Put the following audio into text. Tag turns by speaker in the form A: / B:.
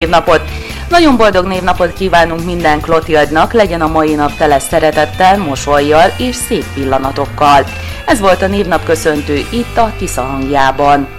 A: névnapot. Nagyon boldog névnapot kívánunk minden Klotildnak, legyen a mai nap tele szeretettel, mosollyal és szép pillanatokkal. Ez volt a névnap köszöntő itt a Tisza hangjában.